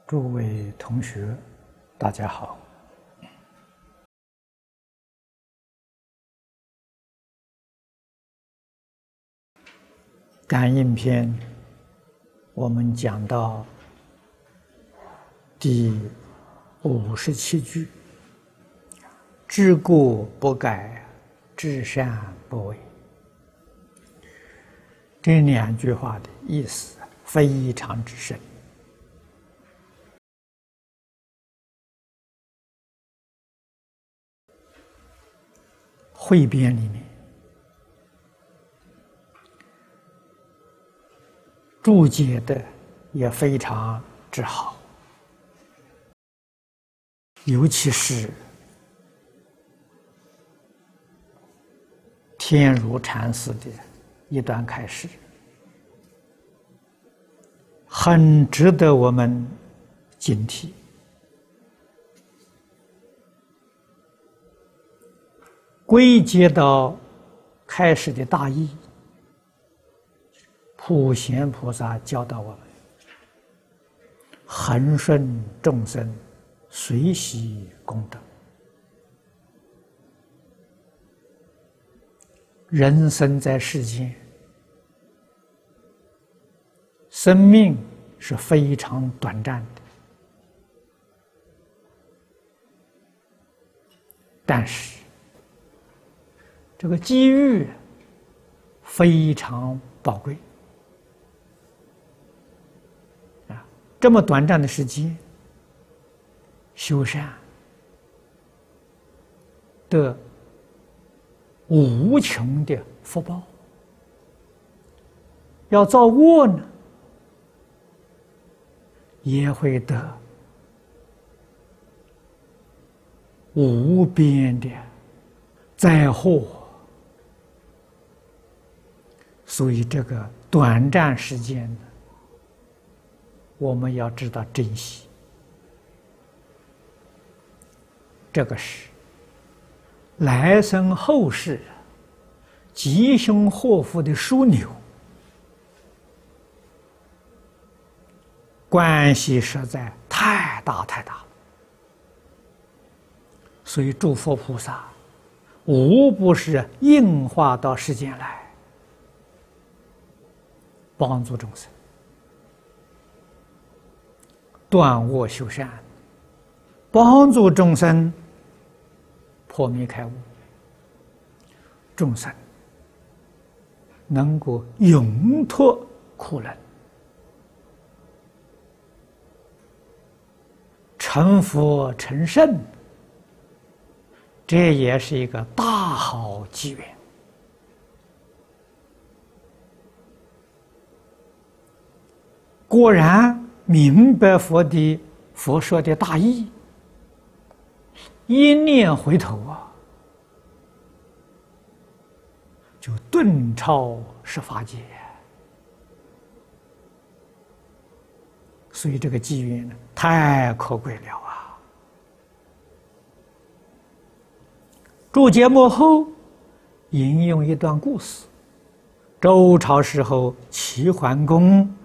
诸位同学，大家好。感应篇，我们讲到第57句：“知过不改，知善不为。”这两句话的意思非常之深。汇编里面注解的也非常之好，尤其是天如禅师的一段开示，很值得我们警惕。归结到开始的大意，普贤菩萨教导我们：恒顺众生，随喜功德。人生在世间，生命是非常短暂的，但是这个机遇非常宝贵啊！这么短暂的时间，修善得无穷的福报；要造恶呢，也会得无边的灾祸。所以这个短暂时间呢，我们要知道珍惜。这个是来生后世吉凶祸福的枢纽，关系实在太大太大了。所以诸佛菩萨无不是应化到世间来，帮助众生断恶修善，帮助众生破迷开悟，众生能够永脱苦轮，成佛成圣，这也是一个大好机缘。果然明白佛说的大意，一念回头啊，就顿超十法界。所以这个机缘呢，太可贵了啊！注解幕后引用一段故事：周朝时候齐桓公